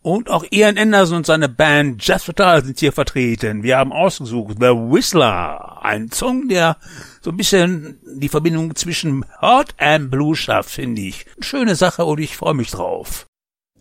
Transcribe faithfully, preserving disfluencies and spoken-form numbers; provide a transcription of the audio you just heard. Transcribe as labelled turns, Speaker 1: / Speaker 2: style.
Speaker 1: Und auch Ian Anderson und seine Band Jazz Fatal sind hier vertreten. Wir haben ausgesucht The Whistler, ein Song, der so ein bisschen die Verbindung zwischen Hot and Blue schafft, finde ich. Schöne Sache und ich freue mich drauf.